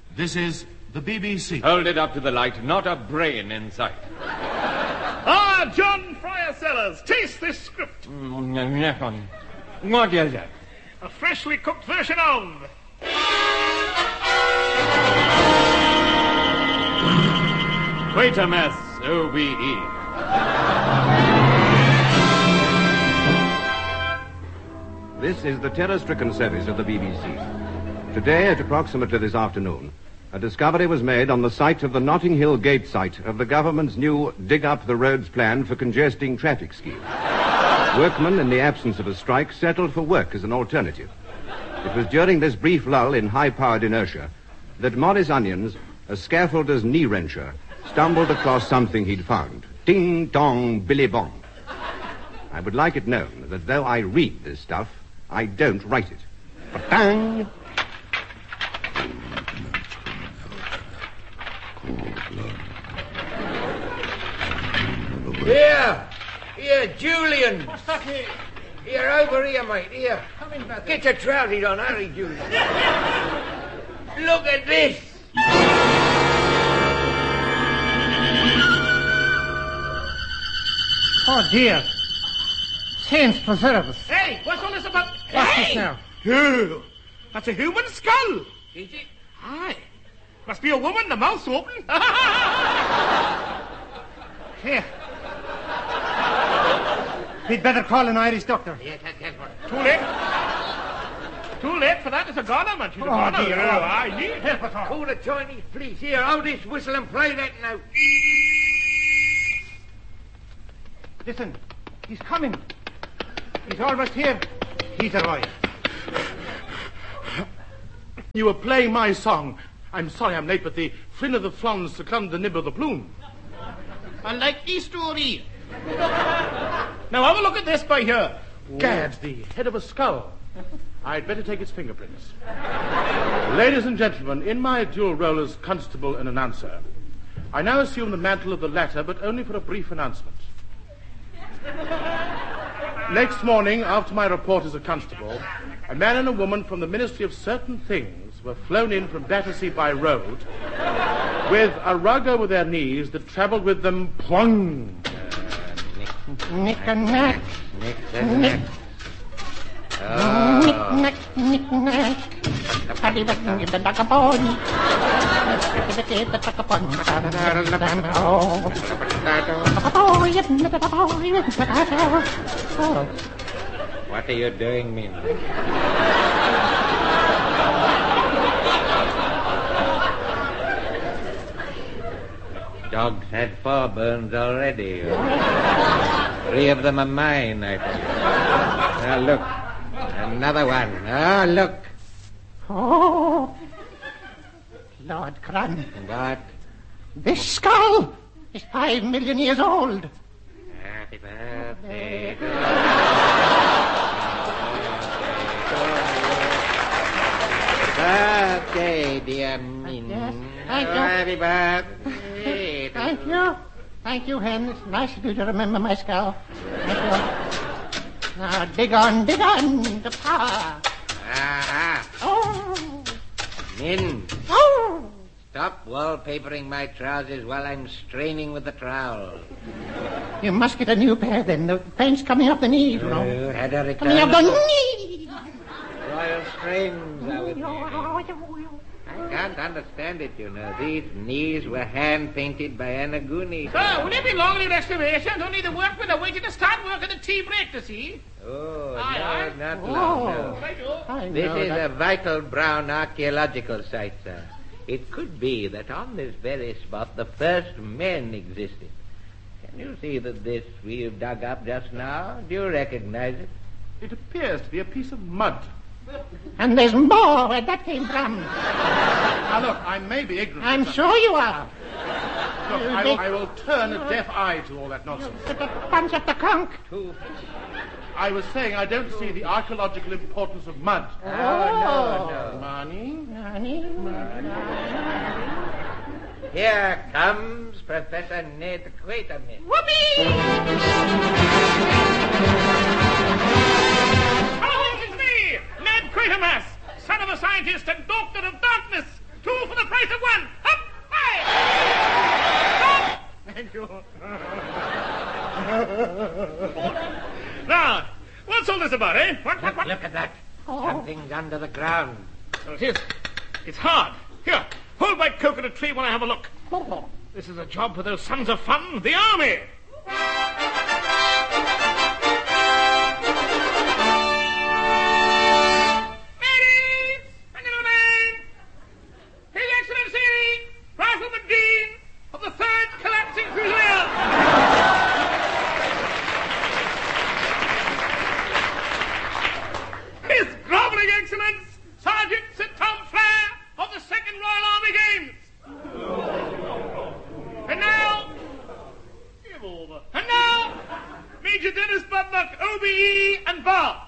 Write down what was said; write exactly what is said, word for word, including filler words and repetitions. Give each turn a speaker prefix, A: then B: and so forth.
A: This is the B B C.
B: Hold it up to the light. Not a brain in sight.
C: Ah, John Fryer Sellers, taste this script.
B: What is it?
C: A freshly cooked version of...
B: Quatermass O B E.
D: This is the terror-stricken service of the B B C. Today, at approximately this afternoon, a discovery was made on the site of the Notting Hill Gate site of the government's new dig-up-the-roads plan for congesting traffic scheme. Workmen, in the absence of a strike, settled for work as an alternative. It was during this brief lull in high-powered inertia that Morris Onions, a scaffolder's knee-wrencher, stumbled across something he'd found. Ding-dong, billy-bong. I would like it known that though I read this stuff, I don't write it. Ba-dang!
E: Here! Here, Julian!
C: What's that here?
E: Here, over here, mate, here.
C: Come in, Matthew.
E: Get your trousers on, hurry, Julian. Look at this!
F: Oh, dear. Saints preserve us.
C: Hey, what's all this about?
F: What's
C: hey!
F: this now?
C: Oh, that's a human skull.
E: Is it?
C: Aye. Must be a woman, the mouth's open.
F: Here. We'd better call an Irish doctor.
E: Yeah, that, that's what...
C: Too late. Too late for that. It's a goner, man. She's a
F: Oh,
C: goner.
F: dear.
C: Oh, I need help at all.
E: Call the Chinese police. Here, hold this whistle and play that note.
F: Listen, he's coming. He's almost here. He's arrived.
C: You were playing my song. I'm sorry I'm late, but the fin of the flons succumbed to the nib of the plume. I like the story. Now have a look at this by here. Gad, the head of a skull. I'd better take its fingerprints. Ladies and gentlemen, in my dual role as constable and announcer, I now assume the mantle of the latter, but only for a brief announcement. Next morning, after my report as a constable, a man and a woman from the Ministry of Certain Things were flown in from Battersea by road with a rug over their knees that travelled with them plung.
F: Nick and knack.
E: Nick and Nick. Oh.
F: Nick, knack, nick, knack. Paddy was in the duck upon. The duck upon. Oh.
E: What are you doing, Min? Dogs had four burns already. Three of them are mine, I think. Now, look. Another one. Ah, look.
F: Oh. Lord Cran.
E: What?
F: This skull is five million years old.
E: Happy birthday to Birthday, dear Min.
F: Yes, thank you.
E: Happy birthday.
F: Thank you. Thank you, Hen. It's nice of you to remember my skull. Thank you. Now, dig on, dig on, the power.
E: Ah,
F: Oh.
E: Min,
F: Oh.
E: stop wallpapering my trousers while I'm straining with the trowel.
F: You must get a new pair then. The paint's coming up the knees, you know.
E: You had a
F: Coming up the
E: return.
F: knees.
E: Royal strings, I would think. I can't understand it, you know. These knees were hand-painted by Anna Gooney.
C: Sir, will it be long in excavations? Only the workmen are waiting to start work at the tea break, to see.
E: Oh,
C: Aye,
E: no,
C: aye.
E: not long, no.
C: Right, oh.
F: I
E: This
F: know
E: is
F: that.
E: a vital Brown archaeological site, sir. It could be that on this very spot the first men existed. Can you see that this we've dug up just now? Do you recognize it?
C: It appears to be a piece of mud.
F: And there's more where that came from.
C: Now, look, I may be ignorant.
F: I'm
C: of
F: sure you are.
C: Look, I will, I will turn a deaf eye to all that nonsense.
F: Punch up the conch.
E: Two.
C: I was saying I don't see the archaeological importance of mud.
E: Oh, no, no.
C: Money?
F: Nani?
E: Here comes Professor Ned Quatermass.
C: Whoopee! Hello, it's me, Ned Quatermass, son of a scientist and doctor of darkness. Two for the price this about, eh? What, what,
E: Look,
C: what?
E: look at that. Something's under the ground.
C: So it is. It's hard. Here, hold my coconut tree while I have a look. This is a job for those sons of fun, the army. Ladies and gentlemen, His Excellency, Rifleman Dean of the third Collapsing Fusiliers. His grovelling Excellence, Sergeant Sir Tom Flair of the Second Royal Army Games. And now, give over. And now, Major Dennis Budnock, O B E and Bar.